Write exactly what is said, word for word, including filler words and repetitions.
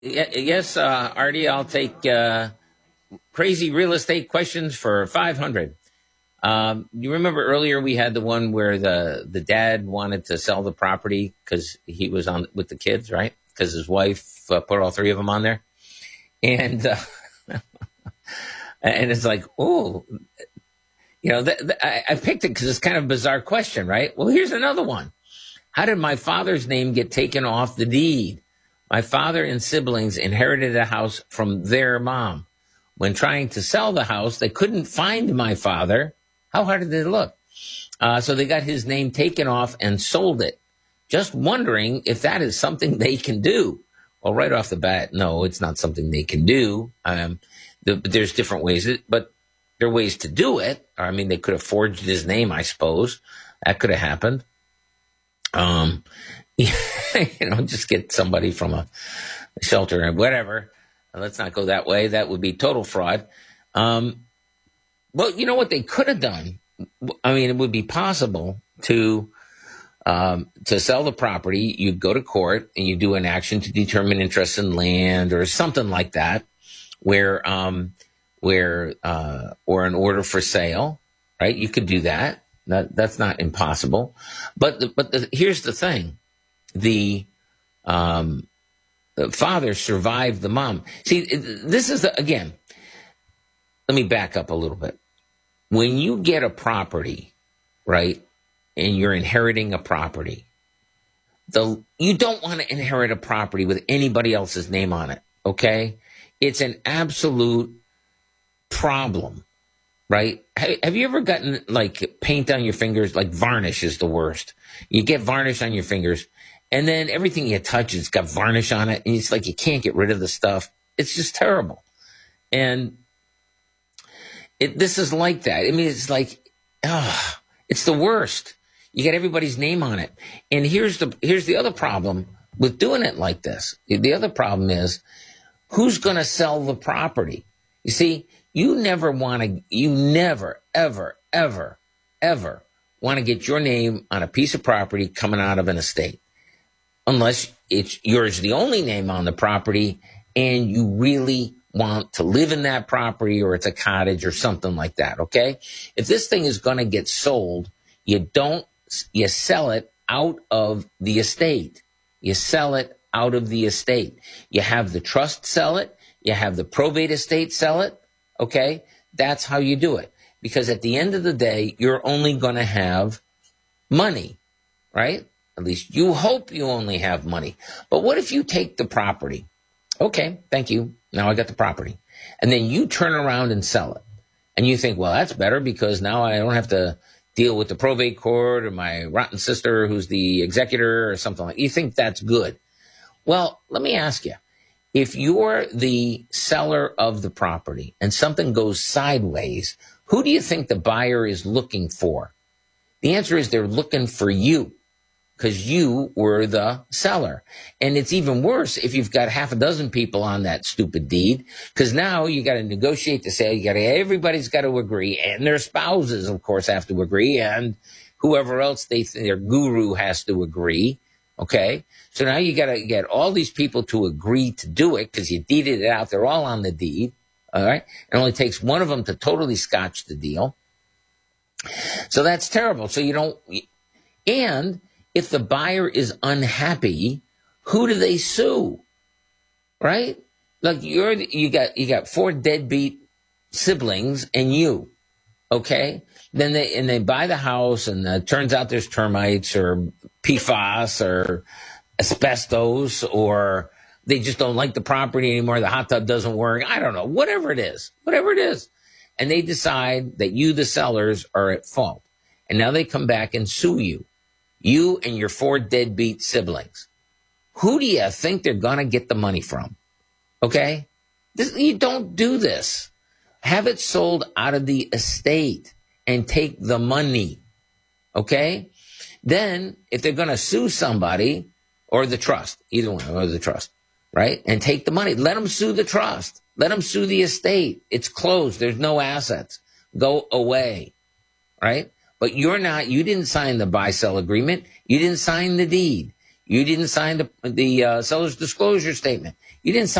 Yes, uh, Artie, I'll take uh, crazy real estate questions for five hundred. Um, you remember earlier we had the one where the, the dad wanted to sell the property because he was on with the kids, right? Because his wife uh, put all three of them on there. And uh, and it's like, oh, you know, th- th- I, I picked it because it's kind of a bizarre question, right? Well, here's another one. How did my father's name get taken off the deed? My father and siblings inherited a house from their mom. When trying to sell the house, they couldn't find my father. How hard did it look? Uh, so they got his name taken off and sold it. Just wondering if that is something they can do. Well, right off the bat, no, it's not something they can do. Um, the, there's different ways, but there are ways to do it. I mean, they could have forged his name, I suppose. That could have happened. Um, you know, just get somebody from a shelter or whatever. Let's not go that way. That would be total fraud. Um, well, you know what they could have done? I mean, it would be possible to um, to sell the property. You go to court and you do an action to determine interest in land or something like that, where um, where uh, or an order for sale, right? You could do that. That that's not impossible. But the, but the, here's the thing: the um, the father survived the mom. See, this is the, again. Let me back up a little bit. When you get a property, right, and you're inheriting a property, the you don't want to inherit a property with anybody else's name on it, okay? It's an absolute problem, right? Have you ever gotten, like, paint on your fingers? Like, varnish is the worst. You get varnish on your fingers, and then everything you touch has got varnish on it, and it's like you can't get rid of the stuff. It's just terrible. And It, this is like that. I mean, it's like, oh, it's the worst. You got everybody's name on it. And here's the here's the other problem with doing it like this. The other problem is, who's going to sell the property? You see, you never want to, you never, ever, ever, ever want to get your name on a piece of property coming out of an estate. Unless it's yours, the only name on the property, and you really want to live in that property, or it's a cottage or something like that, okay? If this thing is going to get sold, you don't, you sell it out of the estate. You sell it out of the estate. You have the trust sell it. You have the probate estate sell it, okay? That's how you do it. Because at the end of the day, you're only going to have money, right? At least you hope you only have money. But what if you take the property? Okay, thank you. Now I got the property. And then you turn around and sell it. And you think, well, that's better because now I don't have to deal with the probate court or my rotten sister who's the executor or something like that. You think that's good. Well, let me ask you. If you're the seller of the property and something goes sideways, who do you think the buyer is looking for? The answer is they're looking for you, because you were the seller. And it's even worse if you've got half a dozen people on that stupid deed, because now you got to negotiate the sale. You got to, everybody's got to agree, and their spouses, of course, have to agree, and whoever else they think their guru has to agree. Okay, so now you got to get all these people to agree to do it because you deeded it out. They're all on the deed. All right, it only takes one of them to totally scotch the deal. So that's terrible. So you don't, and if the buyer is unhappy, who do they sue? Right? Like you're, you got, you got four deadbeat siblings and you, okay? Then they, and they buy the house and it turns out there's termites or P FAS or asbestos, or they just don't like the property anymore. The hot tub doesn't work. I don't know, whatever it is, whatever it is. And they decide that you, the sellers, are at fault. And now they come back and sue you. You and your four deadbeat siblings. Who do you think they're going to get the money from? Okay? This, you don't do this. Have it sold out of the estate and take the money. Okay? Then, if they're going to sue somebody, or the trust, either one, or the trust, right? And take the money. Let them sue the trust. Let them sue the estate. It's closed. There's no assets. Go away. Right? But you're not, you didn't sign the buy-sell agreement. You didn't sign the deed. You didn't sign the, the uh, seller's disclosure statement. You didn't